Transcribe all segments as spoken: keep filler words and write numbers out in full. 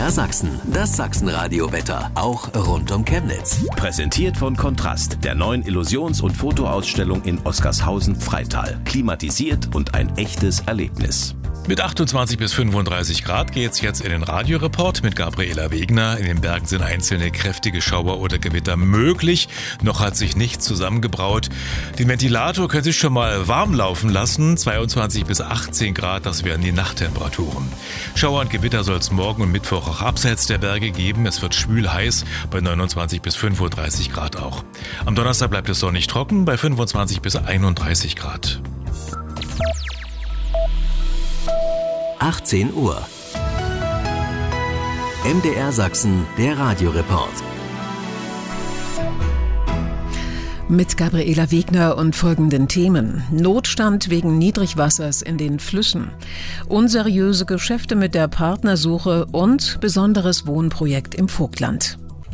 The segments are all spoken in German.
R Sachsen, das Sachsenradio-Wetter, auch rund um Chemnitz. Präsentiert von Kontrast, der neuen Illusions- und Fotoausstellung in Oskarshausen-Freital. Klimatisiert und ein echtes Erlebnis. Mit achtundzwanzig bis fünfunddreißig Grad geht's jetzt in den Radioreport mit Gabriela Wegner. In den Bergen sind einzelne kräftige Schauer oder Gewitter möglich. Noch hat sich nichts zusammengebraut. Den Ventilator können Sie schon mal warm laufen lassen. zweiundzwanzig bis achtzehn Grad, das wären die Nachttemperaturen. Schauer und Gewitter soll es morgen und Mittwoch auch abseits der Berge geben. Es wird schwül heiß bei neunundzwanzig bis fünfunddreißig Grad auch. Am Donnerstag bleibt es sonnig trocken bei fünfundzwanzig bis einunddreißig Grad. achtzehn Uhr. M D R Sachsen, der Radioreport. Mit Gabriela Wegner und folgenden Themen. Notstand wegen Niedrigwassers in den Flüssen. Unseriöse Geschäfte mit der Partnersuche und besonderes Wohnprojekt im Vogtland.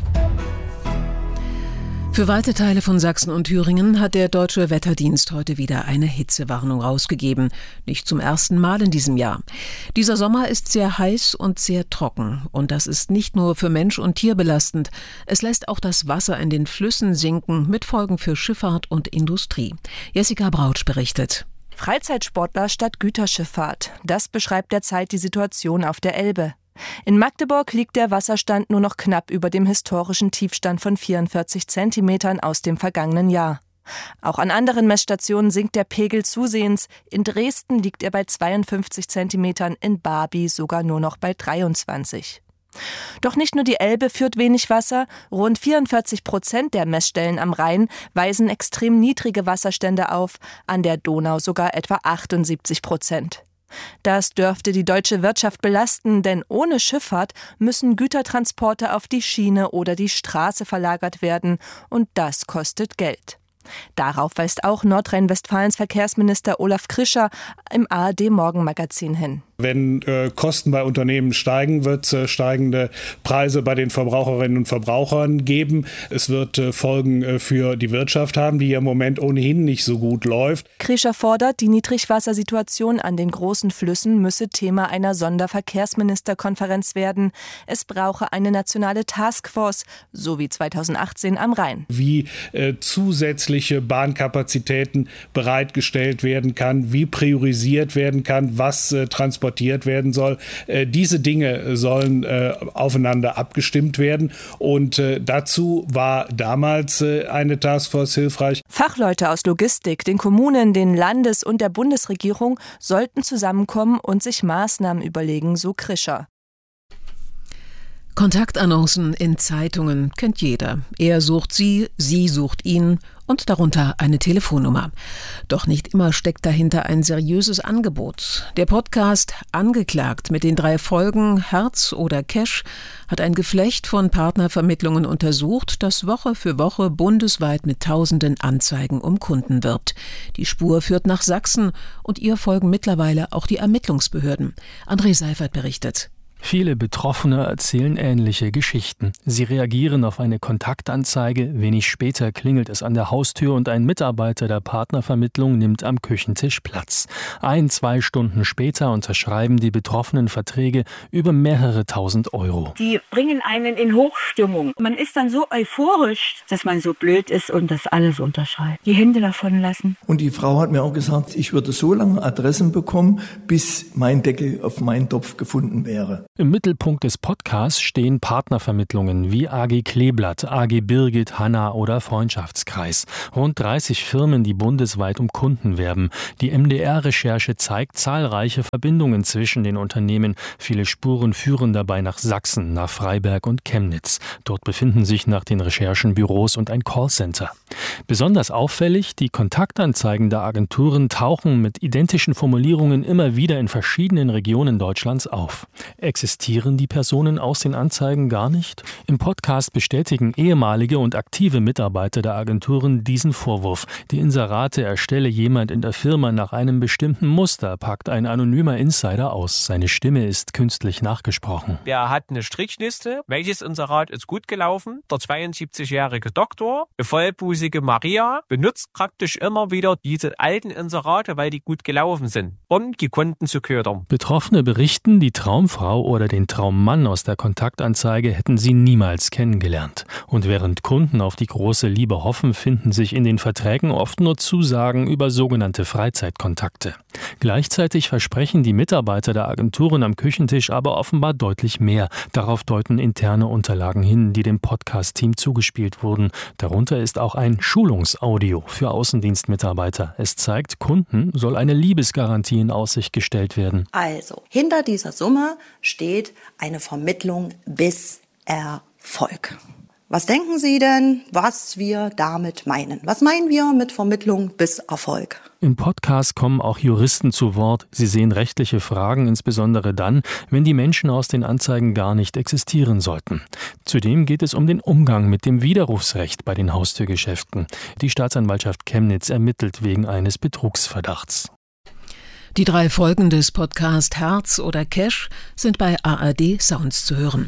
Für weite Teile von Sachsen und Thüringen hat der Deutsche Wetterdienst heute wieder eine Hitzewarnung rausgegeben. Nicht zum ersten Mal in diesem Jahr. Dieser Sommer ist sehr heiß und sehr trocken. Und das ist nicht nur für Mensch und Tier belastend. Es lässt auch das Wasser in den Flüssen sinken, mit Folgen für Schifffahrt und Industrie. Jessica Brautsch berichtet. Freizeitsportler statt Güterschifffahrt. Das beschreibt derzeit die Situation auf der Elbe. In Magdeburg liegt der Wasserstand nur noch knapp über dem historischen Tiefstand von vierundvierzig Zentimetern aus dem vergangenen Jahr. Auch an anderen Messstationen sinkt der Pegel zusehends. In Dresden liegt er bei zweiundfünfzig Zentimetern, in Barby sogar nur noch bei dreiundzwanzig. Doch nicht nur die Elbe führt wenig Wasser. Rund vierundvierzig Prozent der Messstellen am Rhein weisen extrem niedrige Wasserstände auf, an der Donau sogar etwa achtundsiebzig Prozent. Das dürfte die deutsche Wirtschaft belasten, denn ohne Schifffahrt müssen Gütertransporte auf die Schiene oder die Straße verlagert werden und das kostet Geld. Darauf weist auch Nordrhein-Westfalens Verkehrsminister Olaf Krischer im A R D-Morgenmagazin hin. Wenn äh, Kosten bei Unternehmen steigen, wird es äh, steigende Preise bei den Verbraucherinnen und Verbrauchern geben. Es wird äh, Folgen äh, für die Wirtschaft haben, die ja im Moment ohnehin nicht so gut läuft. Krischer fordert, die Niedrigwassersituation an den großen Flüssen müsse Thema einer Sonderverkehrsministerkonferenz werden. Es brauche eine nationale Taskforce, so wie zweitausendachtzehn am Rhein. Wie äh, zusätzliche Bahnkapazitäten bereitgestellt werden kann, wie priorisiert werden kann, was äh, transportiert werden soll. Äh, diese Dinge sollen äh, aufeinander abgestimmt werden und äh, dazu war damals äh, eine Taskforce hilfreich. Fachleute aus Logistik, den Kommunen, den Landes- und der Bundesregierung sollten zusammenkommen und sich Maßnahmen überlegen, so Krischer. Kontaktannoncen in Zeitungen kennt jeder. Er sucht sie, sie sucht ihn und darunter eine Telefonnummer. Doch nicht immer steckt dahinter ein seriöses Angebot. Der Podcast Angeklagt mit den drei Folgen Herz oder Cash hat ein Geflecht von Partnervermittlungen untersucht, das Woche für Woche bundesweit mit tausenden Anzeigen um Kunden wirbt. Die Spur führt nach Sachsen und ihr folgen mittlerweile auch die Ermittlungsbehörden. André Seifert berichtet. Viele Betroffene erzählen ähnliche Geschichten. Sie reagieren auf eine Kontaktanzeige, wenig später klingelt es an der Haustür und ein Mitarbeiter der Partnervermittlung nimmt am Küchentisch Platz. Ein, zwei Stunden später unterschreiben die Betroffenen Verträge über mehrere tausend Euro. Die bringen einen in Hochstimmung. Man ist dann so euphorisch, dass man so blöd ist und das alles unterschreibt. Die Hände davon lassen. Und die Frau hat mir auch gesagt, ich würde so lange Adressen bekommen, bis mein Deckel auf meinen Topf gefunden wäre. Im Mittelpunkt des Podcasts stehen Partnervermittlungen wie A G Kleeblatt, A G Birgit, Hanna oder Freundschaftskreis. Rund dreißig Firmen, die bundesweit um Kunden werben. Die M D R-Recherche zeigt zahlreiche Verbindungen zwischen den Unternehmen. Viele Spuren führen dabei nach Sachsen, nach Freiberg und Chemnitz. Dort befinden sich nach den Recherchen Büros und ein Callcenter. Besonders auffällig, die Kontaktanzeigen der Agenturen tauchen mit identischen Formulierungen immer wieder in verschiedenen Regionen Deutschlands auf. Existieren die Personen aus den Anzeigen gar nicht? Im Podcast bestätigen ehemalige und aktive Mitarbeiter der Agenturen diesen Vorwurf. Die Inserate erstelle jemand in der Firma nach einem bestimmten Muster, packt ein anonymer Insider aus. Seine Stimme ist künstlich nachgesprochen. Der hat eine Strichliste. Welches Inserat ist gut gelaufen? Der zweiundsiebzigjährige Doktor, die vollbusige Maria, benutzt praktisch immer wieder diese alten Inserate, weil die gut gelaufen sind, um die Kunden zu ködern. Betroffene berichten, die Traumfrau oder den Traummann aus der Kontaktanzeige hätten sie niemals kennengelernt. Und während Kunden auf die große Liebe hoffen, finden sich in den Verträgen oft nur Zusagen über sogenannte Freizeitkontakte. Gleichzeitig versprechen die Mitarbeiter der Agenturen am Küchentisch aber offenbar deutlich mehr. Darauf deuten interne Unterlagen hin, die dem Podcast-Team zugespielt wurden. Darunter ist auch ein Schulungsaudio für Außendienstmitarbeiter. Es zeigt, Kunden soll eine Liebesgarantie in Aussicht gestellt werden. Also, hinter dieser Summe steht eine Vermittlung bis Erfolg. Was denken Sie denn, was wir damit meinen? Was meinen wir mit Vermittlung bis Erfolg? Im Podcast kommen auch Juristen zu Wort. Sie sehen rechtliche Fragen, insbesondere dann, wenn die Menschen aus den Anzeigen gar nicht existieren sollten. Zudem geht es um den Umgang mit dem Widerrufsrecht bei den Haustürgeschäften. Die Staatsanwaltschaft Chemnitz ermittelt wegen eines Betrugsverdachts. Die drei Folgen des Podcasts Herz oder Cash sind bei A R D Sounds zu hören.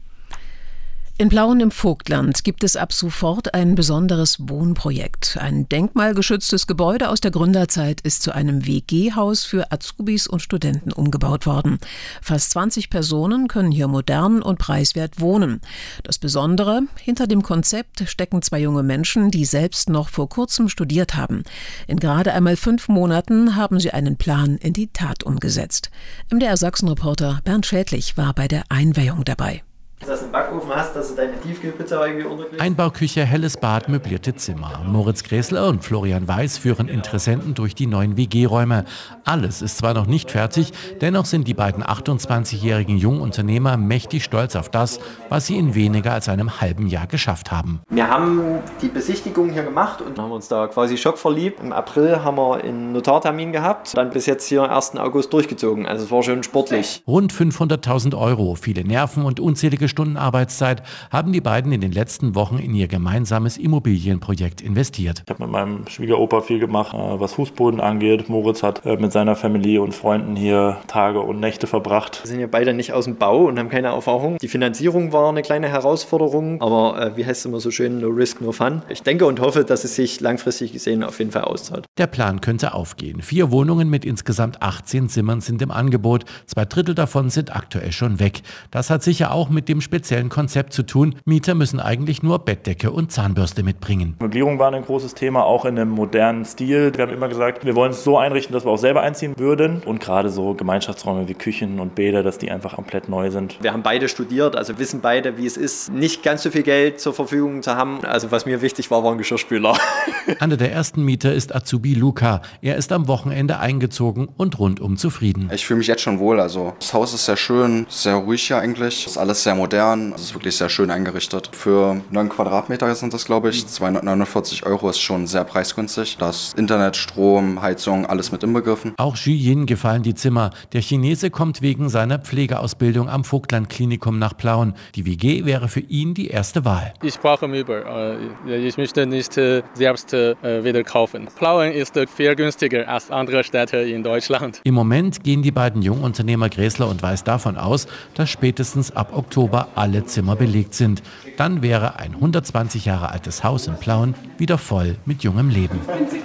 In Plauen im Vogtland gibt es ab sofort ein besonderes Wohnprojekt. Ein denkmalgeschütztes Gebäude aus der Gründerzeit ist zu einem W G-Haus für Azubis und Studenten umgebaut worden. Fast zwanzig Personen können hier modern und preiswert wohnen. Das Besondere: Hinter dem Konzept stecken zwei junge Menschen, die selbst noch vor kurzem studiert haben. In gerade einmal fünf Monaten haben sie einen Plan in die Tat umgesetzt. M D R Sachsen-Reporter Bernd Schädlich war bei der Einweihung dabei. Dass du einen Backofen hast, dass du deine Tiefkühlpizza irgendwie unterkriegst. Einbauküche, helles Bad, möblierte Zimmer. Moritz Gräßler und Florian Weiß führen Interessenten durch die neuen W G-Räume. Alles ist zwar noch nicht fertig, dennoch sind die beiden achtundzwanzigjährigen Jungunternehmer mächtig stolz auf das, was sie in weniger als einem halben Jahr geschafft haben. Wir haben die Besichtigung hier gemacht und haben uns da quasi schockverliebt. Im April haben wir einen Notartermin gehabt, dann bis jetzt hier ersten August durchgezogen. Also es war schon sportlich. Rund fünfhunderttausend Euro, viele Nerven und unzählige Stunden Arbeitszeit haben die beiden in den letzten Wochen in ihr gemeinsames Immobilienprojekt investiert. Ich habe mit meinem Schwiegeropa viel gemacht, was Fußboden angeht. Moritz hat mit seiner Familie und Freunden hier Tage und Nächte verbracht. Wir sind ja beide nicht aus dem Bau und haben keine Erfahrung. Die Finanzierung war eine kleine Herausforderung, aber äh, wie heißt es immer so schön, no risk, no fun. Ich denke und hoffe, dass es sich langfristig gesehen auf jeden Fall auszahlt. Der Plan könnte aufgehen. Vier Wohnungen mit insgesamt achtzehn Zimmern sind im Angebot. Zwei Drittel davon sind aktuell schon weg. Das hat sicher auch mit dem speziellen Konzept zu tun. Mieter müssen eigentlich nur Bettdecke und Zahnbürste mitbringen. Möblierung war ein großes Thema, auch in einem modernen Stil. Wir haben immer gesagt, wir wollen es so einrichten, dass wir auch selber einziehen würden. Und gerade so Gemeinschaftsräume wie Küchen und Bäder, dass die einfach komplett neu sind. Wir haben beide studiert, also wissen beide, wie es ist, nicht ganz so viel Geld zur Verfügung zu haben. Also was mir wichtig war, war ein Geschirrspüler. Einer der ersten Mieter ist Azubi Luca. Er ist am Wochenende eingezogen und rundum zufrieden. Ich fühle mich jetzt schon wohl. Also das Haus ist sehr schön, sehr ruhig hier eigentlich. Es ist alles sehr modern. Es ist wirklich sehr schön eingerichtet. Für neun Quadratmeter sind das, glaube ich. zweihundertneunundvierzig Euro ist schon sehr preisgünstig. Das Internet, Strom, Heizung, alles mit inbegriffen. Auch Xu Yin gefallen die Zimmer. Der Chinese kommt wegen seiner Pflegeausbildung am Vogtland-Klinikum nach Plauen. Die W G wäre für ihn die erste Wahl. Ich brauche Möbel. Ich möchte nicht selbst wieder kaufen. Plauen ist viel günstiger als andere Städte in Deutschland. Im Moment gehen die beiden Jungunternehmer Gräßler und Weiß davon aus, dass spätestens ab Oktober alle Zimmer belegt sind. Dann wäre ein hundertzwanzig Jahre altes Haus in Plauen wieder voll mit jungem Leben.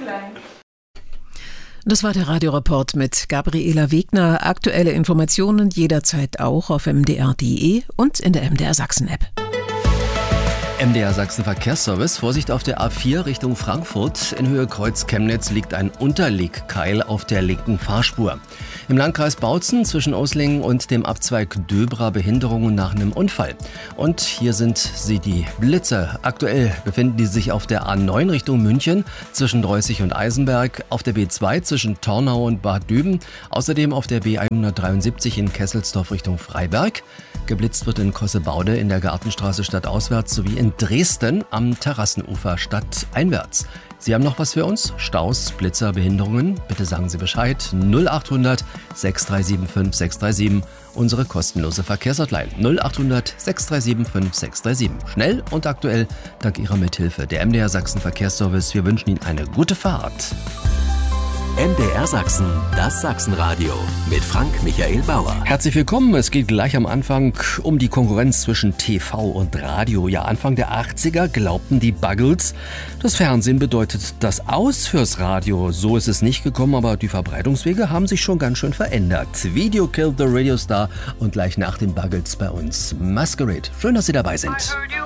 Das war der Radioreport mit Gabriela Wegner. Aktuelle Informationen jederzeit auch auf m d r punkt d e und in der M D R Sachsen App. M D R Sachsen Verkehrsservice. Vorsicht auf der A vier Richtung Frankfurt. In Höhe Kreuz Chemnitz liegt ein Unterlegkeil auf der linken Fahrspur. Im Landkreis Bautzen zwischen Oslingen und dem Abzweig Döbra Behinderungen nach einem Unfall. Und hier sind sie, die Blitze. Aktuell befinden die sich auf der A neun Richtung München zwischen Dreußig und Eisenberg, auf der B zwei zwischen Tornau und Bad Düben, außerdem auf der B hundertdreiundsiebzig in Kesselsdorf Richtung Freiberg. Geblitzt wird in Kossebaude in der Gartenstraße stadtauswärts sowie in Dresden am Terrassenufer stadteinwärts. Sie haben noch was für uns? Staus, Blitzer, Behinderungen? Bitte sagen Sie Bescheid. null achthundert sechs drei sieben fünf sechs drei sieben, unsere kostenlose Verkehrshotline. null achthundert sechs drei sieben fünf sechs drei sieben. Schnell und aktuell dank Ihrer Mithilfe. Der M D R Sachsen Verkehrsservice. Wir wünschen Ihnen eine gute Fahrt. M D R Sachsen, das Sachsenradio mit Frank Michael Bauer. Herzlich willkommen. Es geht gleich am Anfang um die Konkurrenz zwischen T V und Radio. Ja, Anfang der achtziger glaubten die Buggles, das Fernsehen bedeutet das Aus fürs Radio. So ist es nicht gekommen, aber die Verbreitungswege haben sich schon ganz schön verändert. Video killed the Radio Star und gleich nach den Buggles bei uns Masquerade. Schön, dass Sie dabei sind.